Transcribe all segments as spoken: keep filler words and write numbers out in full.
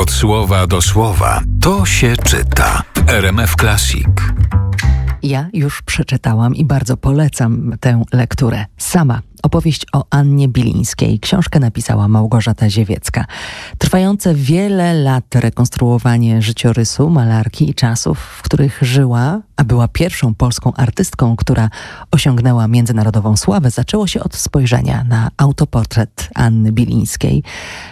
Od słowa do słowa to się czyta w R M F Classic. Ja już przeczytałam i bardzo polecam tę lekturę. Sama. Opowieść o Annie Bilińskiej. Książkę napisała Małgorzata Ziewiecka. Trwające wiele lat rekonstruowanie życiorysu malarki i czasów, w których żyła, a była pierwszą polską artystką, która osiągnęła międzynarodową sławę, zaczęło się od spojrzenia na autoportret Anny Bilińskiej.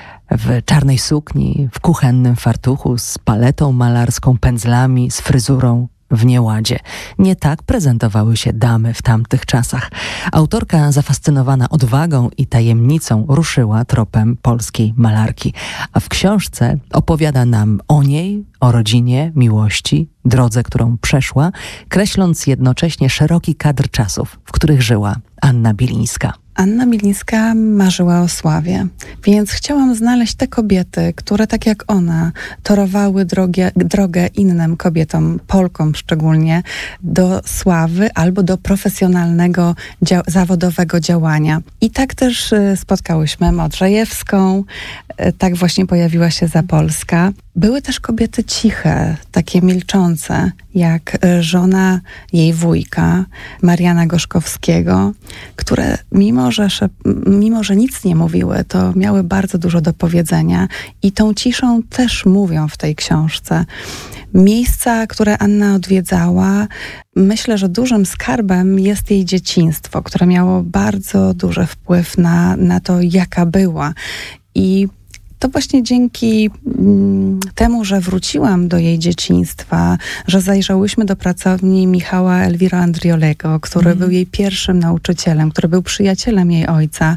W czarnej sukni, w kuchennym fartuchu, z paletą malarską, pędzlami, z fryzurą w nieładzie. Nie tak prezentowały się damy w tamtych czasach. Autorka, zafascynowana odwagą i tajemnicą, ruszyła tropem polskiej malarki. A w książce opowiada nam o niej, o rodzinie, miłości, drodze, którą przeszła, kreśląc jednocześnie szeroki kadr czasów, w których żyła Anna Bilińska. Anna Bilińska marzyła o sławie, więc chciałam znaleźć te kobiety, które tak jak ona torowały drogę, drogę innym kobietom, Polkom szczególnie, do sławy albo do profesjonalnego, dzia- zawodowego działania. I tak też y, spotkałyśmy Modrzejewską, y, tak właśnie pojawiła się Zapolska. Były też kobiety ciche, takie milczące, jak żona jej wujka, Mariana Gorzkowskiego, które mimo że, mimo, że nic nie mówiły, to miały bardzo dużo do powiedzenia i tą ciszą też mówią w tej książce. Miejsca, które Anna odwiedzała, myślę, że dużym skarbem jest jej dzieciństwo, które miało bardzo duży wpływ na, na to, jaka była. I to właśnie dzięki mm, temu, że wróciłam do jej dzieciństwa, że zajrzałyśmy do pracowni Michała Elviro Andriolego, który mm. był jej pierwszym nauczycielem, który był przyjacielem jej ojca,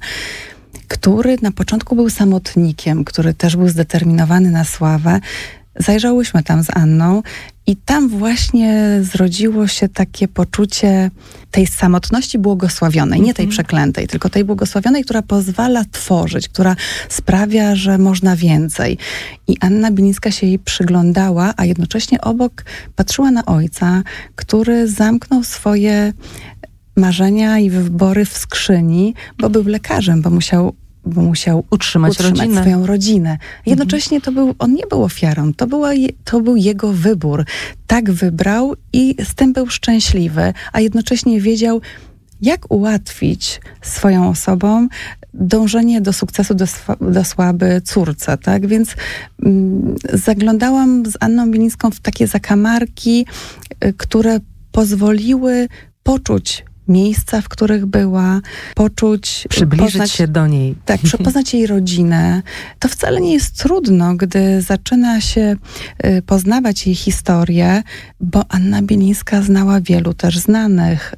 który na początku był samotnikiem, który też był zdeterminowany na sławę. Zajrzałyśmy tam z Anną i tam właśnie zrodziło się takie poczucie tej samotności błogosławionej, nie tej przeklętej, tylko tej błogosławionej, która pozwala tworzyć, która sprawia, że można więcej. I Anna Bilińska się jej przyglądała, a jednocześnie obok patrzyła na ojca, który zamknął swoje marzenia i wybory w skrzyni, bo był lekarzem, bo musiał bo musiał utrzymać, utrzymać rodzinę. swoją rodzinę. Jednocześnie to był, on nie był ofiarą, to, była, to był jego wybór. Tak wybrał i z tym był szczęśliwy, a jednocześnie wiedział, jak ułatwić swoją osobą dążenie do sukcesu, do, do sławy córce, tak? Więc mm, zaglądałam z Anną Bilińską w takie zakamarki, y, które pozwoliły poczuć miejsca, w których była, poczuć... Przybliżyć poznać, się do niej. Tak, poznać jej rodzinę. To wcale nie jest trudno, gdy zaczyna się y, poznawać jej historię, bo Anna Bilińska znała wielu też znanych,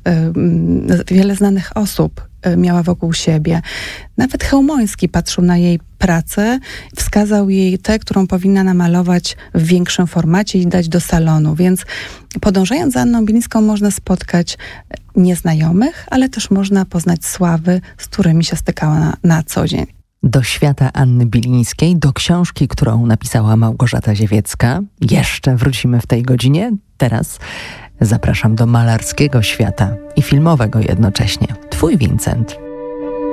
y, wiele znanych osób y, miała wokół siebie. Nawet Chełmoński patrzył na jej pracę, wskazał jej tę, którą powinna namalować w większym formacie i dać do salonu. Więc podążając za Anną Bilińską można spotkać nieznajomych, ale też można poznać sławy, z którymi się stykała na, na co dzień. Do świata Anny Bilińskiej, do książki, którą napisała Małgorzata Ziewiecka. Jeszcze wrócimy w tej godzinie. Teraz zapraszam do malarskiego świata i filmowego jednocześnie. Twój Vincent.